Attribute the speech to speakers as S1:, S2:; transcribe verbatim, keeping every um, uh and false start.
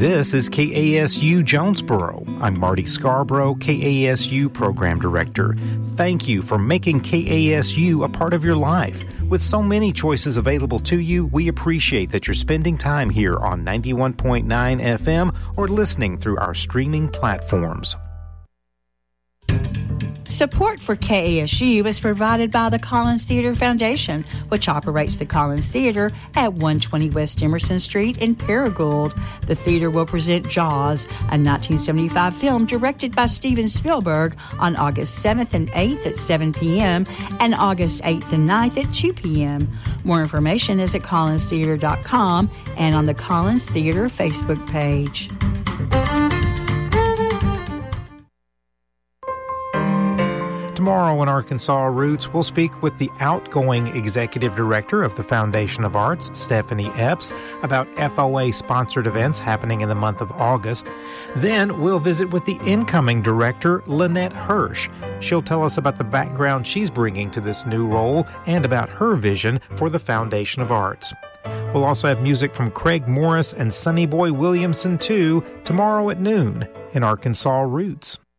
S1: This is K A S U Jonesboro. I'm Marty Scarborough, K A S U Program Director. Thank you for making K A S U a part of your life. With so many choices available to you, we appreciate that you're spending time here on ninety-one point nine F M or listening through our streaming platforms.
S2: Support for K A S U is provided by the Collins Theater Foundation, which operates the Collins Theater at one twenty West Emerson Street in Paragould. The theater will present Jaws, a nineteen seventy-five film directed by Steven Spielberg, on August seventh and eighth at seven p.m. and August eighth and ninth at two p.m. More information is at collins theater dot com and on the Collins Theater Facebook page.
S1: Tomorrow in Arkansas Roots, we'll speak with the outgoing Executive Director of the Foundation of Arts, Stephanie Epps, about F O A-sponsored events happening in the month of August. Then we'll visit with the incoming Director, Lynette Hirsch. She'll tell us about the background she's bringing to this new role and about her vision for the Foundation of Arts. We'll also have music from Craig Morris and Sonny Boy Williamson, too, tomorrow at noon in Arkansas Roots.